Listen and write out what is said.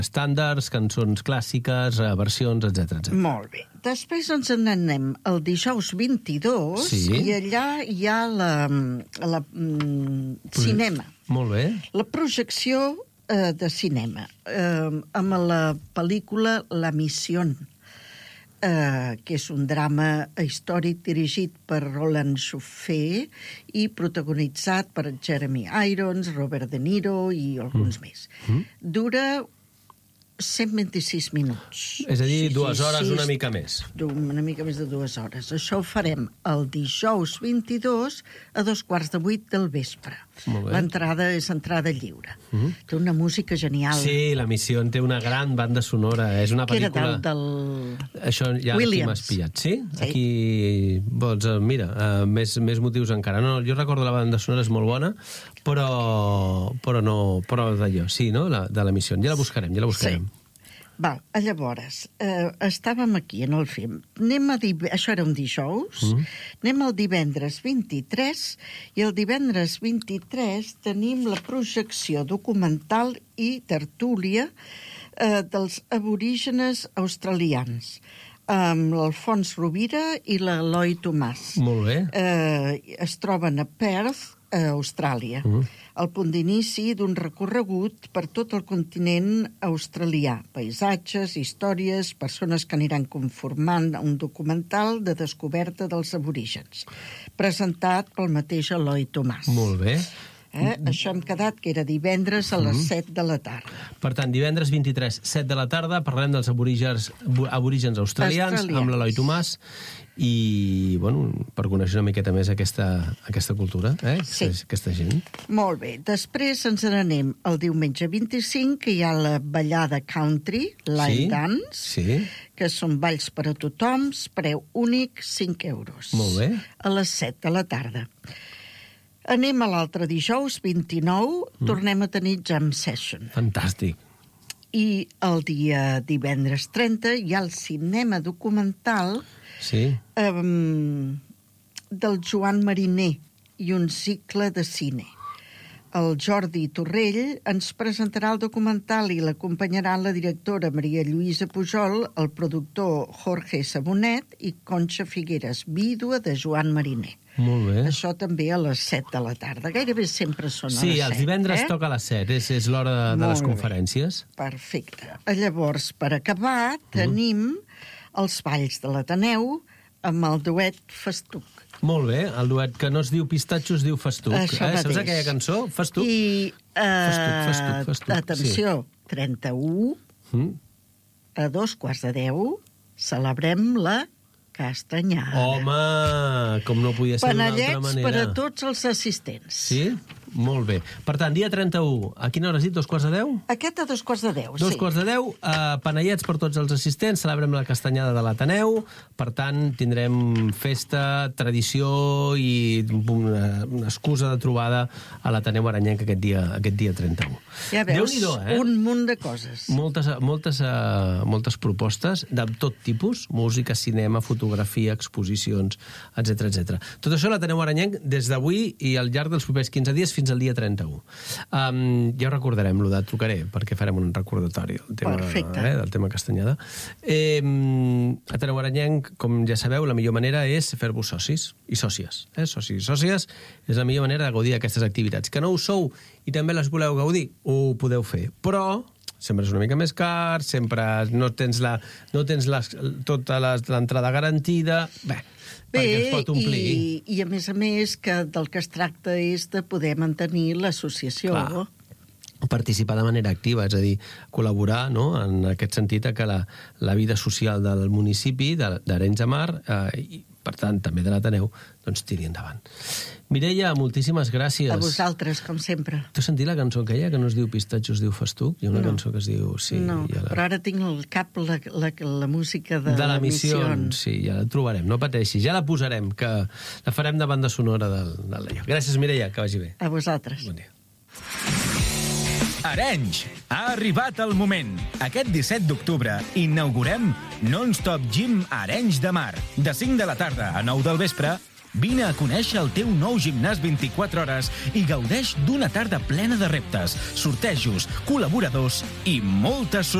estàndards, cançons clàssiques, versions, etc. Molt bé. Després ens n'anem el dijous 22 i allà hi ha la cinema. Molt bé. La projecció de cinema amb la pel·lícula La Mission, que és un drama històric dirigit per Roland Joffé i protagonitzat per Jeremy Irons, Robert De Niro i alguns més. Dura 126 minuts. És a dir, 2 hores, una mica més. Una mica més de 2 hores. Això ho farem el dijous 22 a 7:15 del vespre. L'entrada és entrada lliure. Té una música genial. Sí, La Missió té una gran banda sonora. És una pel·lícula... Que era del Això ja aquí m'has pillat, sí? Aquí, doncs, mira, més motius encara. No, jo recordo la banda sonora és molt bona, però d'allò, sí, no? De La Missió. Ja la buscarem. Sí. Val, llavors, estàvem aquí en el film. Això era un dijous. Anem el divendres 23 i el divendres 23 tenim la projecció documental i tertúlia dels aborígenes australians amb l'Alfons Rovira i l'Eloi Tomàs. Molt bé. Es troben a Perth, a Austràlia. El punt d'inici d'un recorregut per tot el continent australià. Paisatges, històries, persones que aniran conformant un documental de descoberta dels aborígens. Presentat pel mateix Eloi Tomàs. Molt bé. Això hem quedat que era divendres a les 7 de la tarda. Per tant, divendres 23, 7 de la tarda, parlarem dels aborígens australians amb l'Eloi Tomàs i, bueno, per conèixer una miqueta més aquesta cultura, aquesta gent. Molt bé. Després ens n'anem el diumenge 25, que hi ha la ballada country, line dance, que són balls per a tothom, preu únic, 5 euros. Molt bé. A les 7 de la tarda. Anem a l'altre dijous, 29, tornem a tenir Jam Session. Fantàstic. I el dia divendres 30 hi ha el cinema documental del Joan Mariner i un cicle de cine. El Jordi Torrell ens presentarà el documental i l'acompanyarà la directora Maria Lluïsa Pujol, el productor Jorge Sabonet i Conxa Figueres, vídua de Joan Mariner. Molt bé. Això també a les 7 de la tarda. Gairebé sempre són a les 7. Sí, els divendres toca a les 7, és l'hora de les conferències. Perfecte. Llavors, per acabar, tenim els balls de l'Ateneu amb el duet Festuc. Molt bé, el duet que no es diu Pistatxo, es diu Festuc. Saps aquella cançó? Festuc. I, Festuc. Atenció, 31, a 9:15, celebrem la Castanyada. Home, com no podia ser d'una altra manera. Panellets per a tots els assistents. Sí? Molt bé. Per tant, dia 31, a quina hora has dit? 9:15? Aquest a 9:15, sí. 9:15, panellets per tots els assistents, celebrem la Castanyada de l'Ateneu, per tant, tindrem festa, tradició i una excusa de trobada a l'Ateneu Aranyenc aquest dia 31. Ja veus, un munt de coses. Moltes propostes de tot tipus, música, cinema, fotografia, exposicions, etc. Tot això a l'Ateneu Aranyenc des d'avui i al llarg dels propers 15 dies fins al dia 31. Ja ho recordarem, trucaré, perquè farem un recordatori del tema Castanyada. Ateneu Aranyenc, com ja sabeu, la millor manera és fer-vos socis i sòcies. Socis i sòcies és la millor manera de gaudir d'aquestes activitats. Que no ho sou i també les voleu gaudir, ho podeu fer. Però sempre és una mica més car, sempre no tens tota l'entrada garantida. Bé, i a més que del que es tracta és de poder mantenir l'associació. Participar de manera activa, és a dir, col·laborar, no?, en aquest sentit que la vida social del municipi d'Arenys de Mar i, per tant, també de l'Ateneu, doncs tiri endavant. Mireia, moltíssimes gràcies. A vosaltres, com sempre. Tu has sentit la cançó aquella que no es diu Pistatxo, es diu Festuc? Hi ha una cançó que es diu... No, però ara tinc al cap la música de la Missió. Sí, ja la trobarem, no pateixis. Ja la posarem, que la farem de banda sonora del Leio. Gràcies, Mireia, que vagi bé. A vosaltres. Bon dia. Arenys, ha arribat el moment. Aquest 17 d'octubre inaugurem Non-Stop Gym Arenys de Mar. De 5 de la tarda a 9 del vespre, Vine a conèixer el teu nou gimnàs 24 hores i gaudeix d'una tarda plena de reptes, sortejos, col·laboradors i moltes sorpreses.